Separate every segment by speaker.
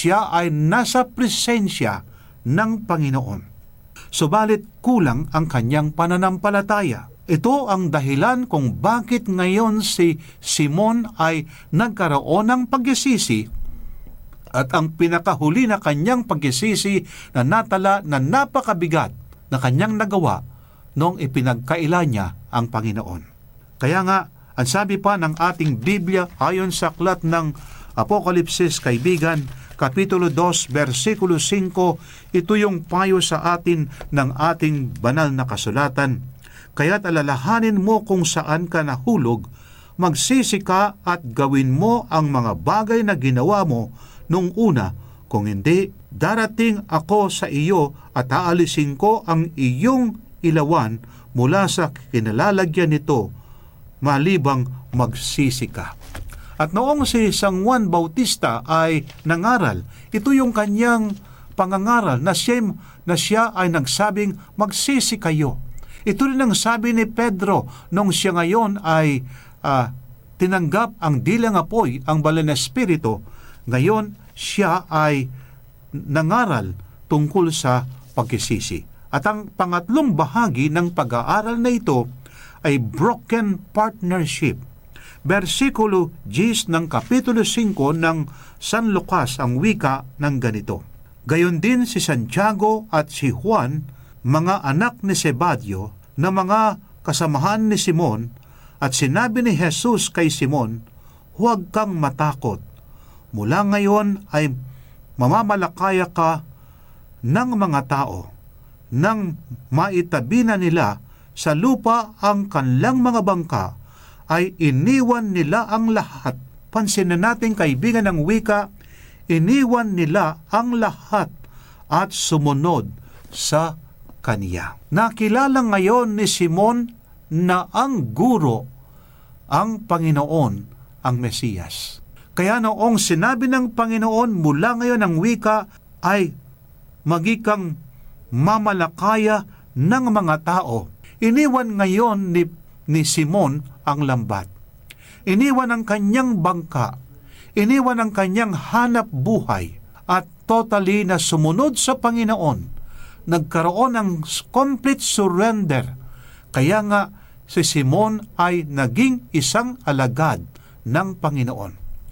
Speaker 1: siya ay nasa presensya ng Panginoon. Subalit kulang ang kanyang pananampalataya. Ito ang dahilan kung bakit ngayon si Simon ay nagkaroon ng pagsisisi, at ang pinakahuli na kanyang pagsisisi na natala na napakabigat na kanyang nagawa noong ipinagkaila niya ang Panginoon. Kaya nga, ang sabi pa ng ating Biblia ayon sa aklat ng Apokalipsis, kaibigan, Kapitulo 2, versikulo 5, ito yung payo sa atin ng ating banal na kasulatan. Kaya't alalahanin mo kung saan ka nahulog, magsisi ka at gawin mo ang mga bagay na ginawa mo nung una. Kung hindi, darating ako sa iyo at aalisin ko ang iyong ilawan mula sa kinalalagyan nito, malibang magsisi ka. At noong si San Juan Bautista ay nangaral, ito yung kanyang pangangaral na siya ay nagsabing magsisi kayo. Ito rin ang sabi ni Pedro nung siya ngayon ay tinanggap ang dilang apoy, ang banal na espiritu. Ngayon siya ay nangaral tungkol sa pagsisisi. At ang pangatlong bahagi ng pag-aaral na ito ay broken partnership. Versikulo 10 ng Kapitulo 5 ng San Lucas ang wika ng ganito. Gayon din si Santiago at si Juan, mga anak ni Zebedeo, na mga kasamahan ni Simon, at sinabi ni Jesus kay Simon, huwag kang matakot. Mula ngayon ay mamamalakaya ka ng mga tao. Nang maitabi na nila sa lupa ang kanilang mga bangka, ay iniwan nila ang lahat. Pansinin natin, kaibigan ng wika, iniwan nila ang lahat at sumunod sa Kaniya. Nakilala ngayon ni Simon na ang guro, ang Panginoon, ang Mesiyas. Kaya noong sinabi ng Panginoon, mula ngayon ang wika ay magikang mamalakaya ng mga tao. Iniwan ngayon ni Simon ang lambat. Iniwan ang kanyang bangka. Iniwan ang kanyang hanap buhay at totally na sumunod sa Panginoon. Nagkaroon ng complete surrender. Kaya nga si Simon ay naging isang alagad ng Panginoon.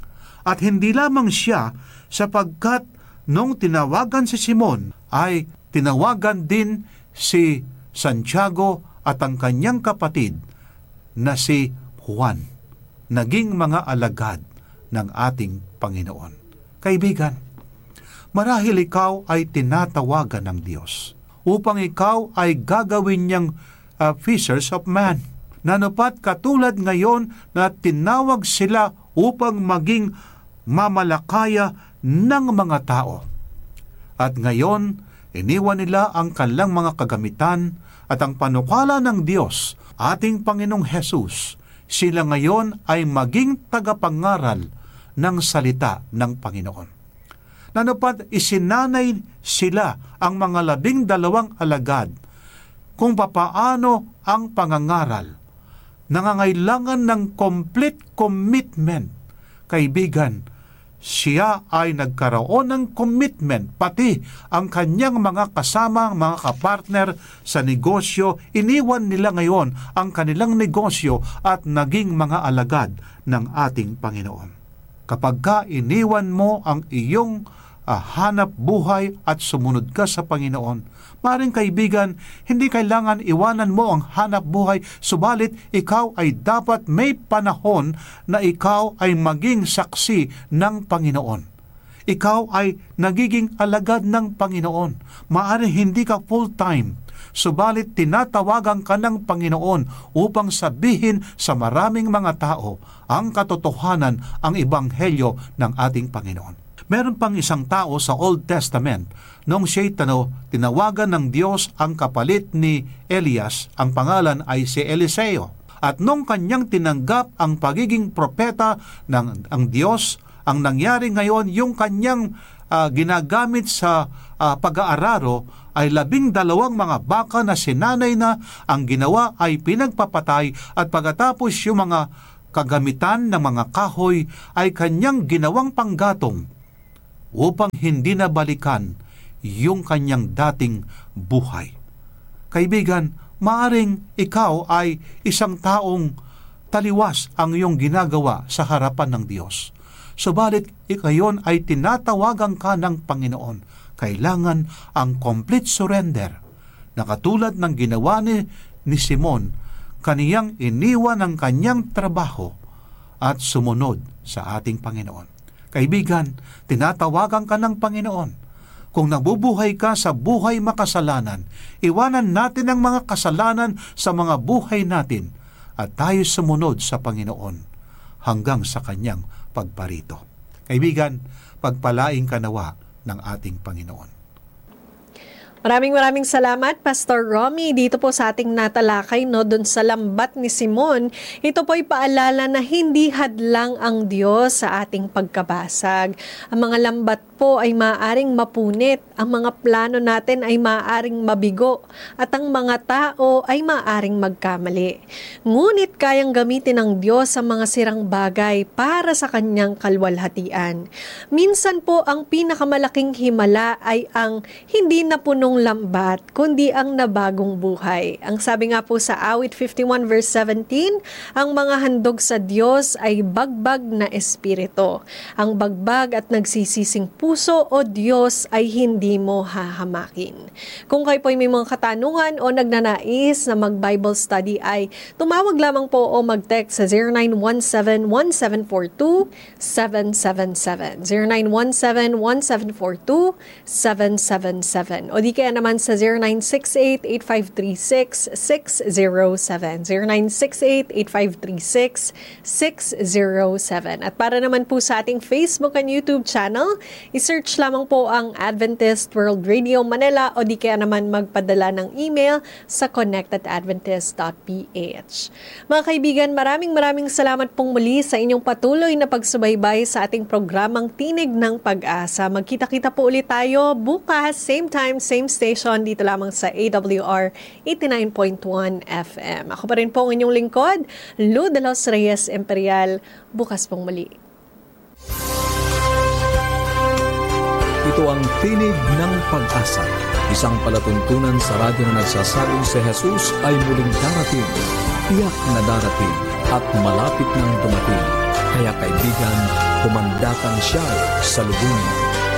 Speaker 1: At hindi lamang siya, sapagkat nung tinawagan si Simon ay tinawagan din si Santiago at ang kanyang kapatid na si Juan, naging mga alagad ng ating Panginoon. Kaibigan, marahil ikaw ay tinatawagan ng Diyos upang ikaw ay gagawin niyang fishers of man. Nanupat katulad ngayon na tinawag sila upang maging mamalakaya ng mga tao. At ngayon, iniwan nila ang kanilang mga kagamitan at ang panukala ng Diyos, ating Panginoong Hesus. Sila ngayon ay maging tagapangaral ng salita ng Panginoon. Nanupat isinanay sila ang mga 12 alagad kung papaano ang pangangaral. Nangangailangan ng complete commitment. Kaibigan, siya ay nagkaroon ng commitment, pati ang kanyang mga kasama, mga kapartner sa negosyo, iniwan nila ngayon ang kanilang negosyo at naging mga alagad ng ating Panginoon. Kapag ka iniwan mo ang iyong hanap buhay at sumunod ka sa Panginoon, maring kaibigan, hindi kailangan iwanan mo ang hanap buhay, subalit ikaw ay dapat may panahon na ikaw ay maging saksi ng Panginoon. Ikaw ay nagiging alagad ng Panginoon. Maaring hindi ka full-time, subalit tinatawagan ka ng Panginoon upang sabihin sa maraming mga tao ang katotohanan, ang ebanghelyo ng ating Panginoon. Meron pang isang tao sa Old Testament, nung siya'y tinawagan ng Diyos ang kapalit ni Elias, ang pangalan ay si Eliseo. At nung kanyang tinanggap ang pagiging propeta ng ang Diyos, ang nangyari ngayon, yung kanyang ginagamit sa pag-aararo ay 12 mga baka na sinanay na, ang ginawa ay pinagpapatay, at pagkatapos yung mga kagamitan ng mga kahoy ay kanyang ginawang panggatong upang hindi na balikan yung kanyang dating buhay. Kaibigan, maaring ikaw ay isang taong taliwas ang iyong ginagawa sa harapan ng Diyos. Subalit, ikayon ay tinatawagan ka ng Panginoon. Kailangan ang complete surrender na katulad ng ginawa ni Simon, kaniyang iniwan ang kanyang trabaho at sumunod sa ating Panginoon. Kaibigan, tinatawagan ka ng Panginoon. Kung nabubuhay ka sa buhay makasalanan, iwanan natin ang mga kasalanan sa mga buhay natin at tayo sumunod sa Panginoon hanggang sa kanyang pagparito. Kaibigan, pagpalaing ka nawa ng ating Panginoon.
Speaker 2: Maraming salamat, Pastor Romy, dito po sa ating natalakay, no, dun sa lambat ni Simon. Ito po'y paalala na hindi hadlang ang Diyos sa ating pagkabasag. Ang mga lambat po ay maaaring mapunit, ang mga plano natin ay maaaring mabigo, at ang mga tao ay maaaring magkamali. Ngunit kayang gamitin ng Diyos ang mga sirang bagay para sa kanyang kalwalhatian. Minsan po ang pinakamalaking himala ay ang hindi na punong lambat, kundi ang nabagong buhay. Ang sabi nga po sa Awit 51 verse 17, ang mga handog sa Diyos ay bagbag na espiritu. Ang bagbag at nagsisising puso o Diyos ay hindi mo hahamakin. Kung kayo po ay may mga katanungan o nagnanais na mag-Bible study ay tumawag lamang po o mag-text sa 0917-1742-777. 0917-1742-777. O di kaya naman sa 0968-8536-607. 0968-8536-607. At para naman po sa ating Facebook and YouTube channel, isearch lamang po ang Adventist World Radio Manila o di kaya naman magpadala ng email sa connect@adventist.ph. Mga kaibigan, maraming salamat pong muli sa inyong patuloy na pagsubaybay sa ating programang Tinig ng Pag-asa. Magkita-kita po ulit tayo bukas, same time, same station, dito lamang sa AWR 89.1 FM. Ako pa rin po ang inyong lingkod, Lou de los Reyes Imperial. Bukas pong muli.
Speaker 3: Ito ang Tinig ng Pag-asa, isang palatuntunan sa radyo na nagsasabing si Jesus ay muling darating, tiyak na darating at malapit nang dumating. Kaya kaibigan, kumandatan siya sa lubungin.